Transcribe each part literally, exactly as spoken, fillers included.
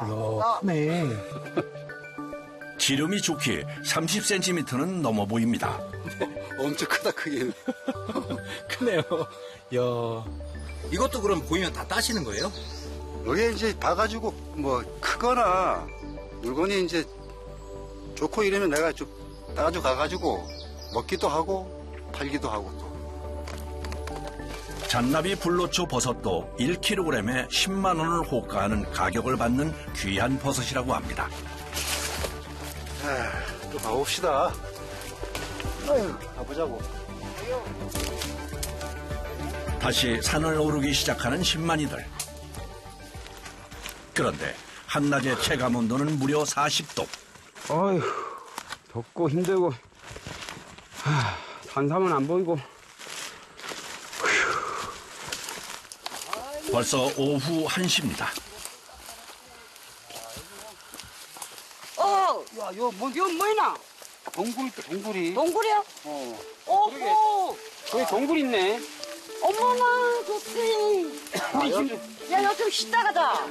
이야, 크네. 지름이 좋게 삼십 센티미터는 넘어 보입니다. 엄청 크다, 크게. 크네요. 야. 이것도 그럼 보이면 다 따시는 거예요? 여기 이제 봐가지고 뭐 크거나 물건이 이제 좋고 이러면 내가 좀 따가지고 가가지고 먹기도 하고 팔기도 하고 또. 잔나비 불로초 버섯도 일 킬로그램에 십만 원을 호가하는 가격을 받는 귀한 버섯이라고 합니다. 자, 또 가봅시다. 아유, 가보자고. 다시 산을 오르기 시작하는 신만이들. 그런데 한낮의 체감 온도는 무려 사십 도. 어휴, 덥고 힘들고, 하, 산삼은 안 보이고. 벌써 오후 한 시입니다. 어, 야, 이거 뭐, 이거 뭐이나? 동굴 있다, 동굴이. 동굴이야? 어. 오호, 저기 동굴 있네. 어머나, 좋지. 우리 지금 야, 여기 좀 쉬다 가자.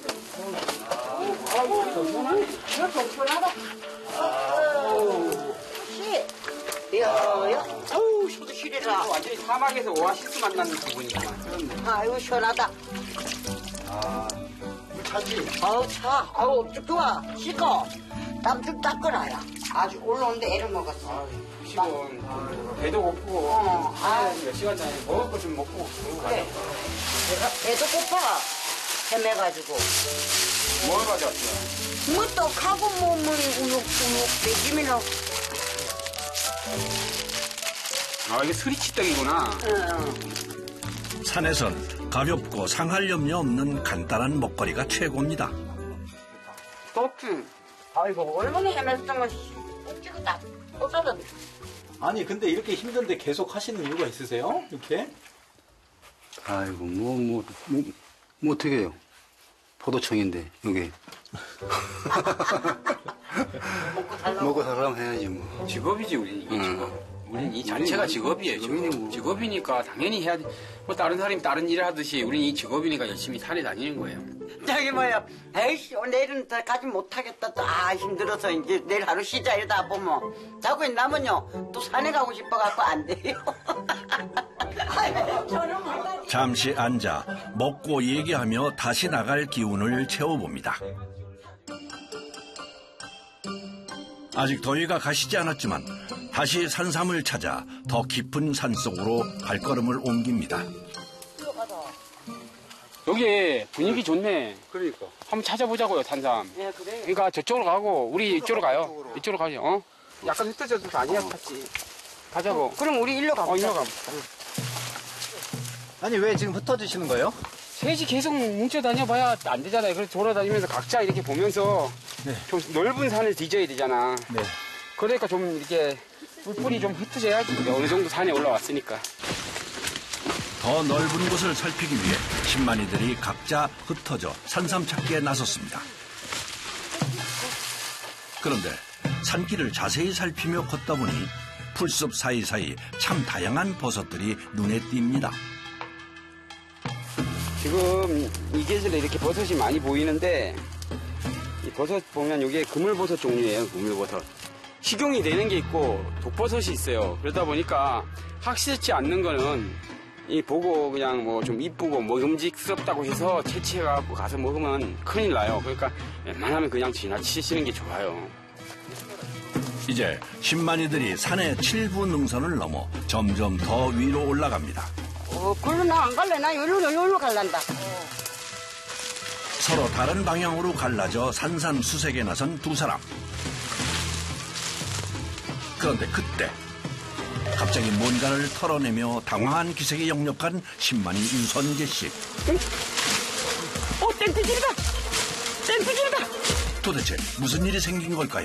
시. 야, 야, 어우, 저도 시래라. 완전히 사막에서 오아시스 만나는 기분이구나. 아이고, 시원하다. 아, 물 차지? 아우, 차. 아우, 좋아. 씻고. 땀 좀 닦으라야. 아주 올라오는데 애를 먹었어. 시원. 배도 고프고. 어, 아. 몇 시간 전에 먹을 거 좀 먹고 그러고 가자. 그래. 내가 배도 고파. 헤매가지고. 뭘 가져왔어요? 뭐 떡하고 뭐, 뭐, 우육, 우육, 배김이나. 아, 이게 스리치떡이구나. 응. 산에선 가볍고 상할 염려 없는 간단한 먹거리가 최고입니다. 떡지. 아이고, 얼마나 헤맸으면, 꼭지가 다 뻗어졌네. 아니, 근데 이렇게 힘든데 계속 하시는 이유가 있으세요? 이렇게? 아이고, 뭐, 뭐, 뭐, 뭐 어떻게 해요? 포도청인데, 여기. 먹고 살라고. 먹고 살려면 해야지, 뭐. 직업이지, 우리 이게 응. 직업. 우린 이 자체가 직업이에요, 직업이니 직업. 뭐. 직업이니까 당연히 해야 돼. 뭐 다른 사람이 다른 일을 하듯이 우린 이 직업이니까 열심히 산에 다니는 거예요. 저기 뭐야, 에이씨, 내일은 더 가지 못하겠다. 또, 아, 힘들어서 이제 내일 하루 쉬자 이러다 보면. 자고 있나면요, 또 산에 가고 싶어갖고 안 돼요. 아이고, 저는 뭐. 잠시 앉아 먹고 얘기하며 다시 나갈 기운을 채워봅니다. 아직 더위가 가시지 않았지만 다시 산삼을 찾아 더 깊은 산속으로 발걸음을 옮깁니다. 여기 분위기 좋네. 그러니까. 한번 찾아보자고요, 산삼. 예, 그래. 그러니까 저쪽으로 가고 우리 이쪽으로 가요. 이쪽으로 가죠. 어? 약간 흩어져도 아니야, 탔지. 가자고. 그럼 우리 일로 어, 가보자. 이리로 가봅시다. 아니, 왜 지금 흩어지시는 거예요? 셋이 계속 뭉쳐 다녀봐야 안 되잖아요. 그래서 돌아다니면서 각자 이렇게 보면서 네. 좀 넓은 산을 뒤져야 되잖아. 네. 그러니까 좀 이렇게 뿔뿔이 좀 흩어져야지. 우리가 어느 정도 산에 올라왔으니까. 더 넓은 곳을 살피기 위해 신만이들이 각자 흩어져 산삼 찾기에 나섰습니다. 그런데 산길을 자세히 살피며 걷다 보니 풀숲 사이사이 참 다양한 버섯들이 눈에 띕니다. 지금 이 계절에 이렇게 버섯이 많이 보이는데 이 버섯 보면 이게 그물버섯 종류예요. 그물버섯. 식용이 되는 게 있고 독버섯이 있어요. 그러다 보니까 확실치 않는 거는 이 보고 그냥 뭐 좀 이쁘고 먹음직스럽다고 해서 채취해갖고 가서 먹으면 큰일 나요. 그러니까 웬만하면 그냥 지나치시는 게 좋아요. 이제 신만이들이 산의 칠부 능선을 넘어 점점 더 위로 올라갑니다. 어, 글로 나 안 갈래. 나 여기로, 여기로 갈란다. 서로 다른 방향으로 갈라져 산산수색에 나선 두 사람. 그런데 그때 갑자기 뭔가를 털어내며 당황한 기색이 역력한 신만이 유선재 씨. 어, 땡피질이다! 땡피질이다! 도대체 무슨 일이 생긴 걸까요?